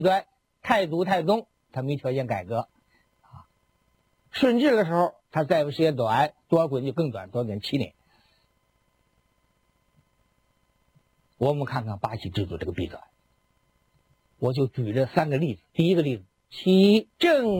对，太祖太宗他没条件改革啊。顺治的时候，他在位时间短，多尔衮就更短，短7年。我们看看八旗制度这个弊端，我就举这3个例子。第一个例子，起政